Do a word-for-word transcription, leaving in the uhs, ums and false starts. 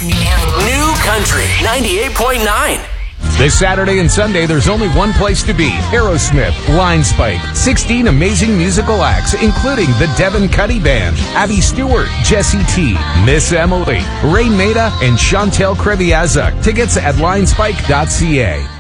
New Country ninety-eight point nine. This Saturday and Sunday, there's only one place to be. Aerosmith, Line Spike, sixteen amazing musical acts, including the Devin Cuddy Band, Abby Stewart, Jesse T, Miss Emily, Ray Maida, and Chantel Kreviazuk. Tickets at line spike dot c a.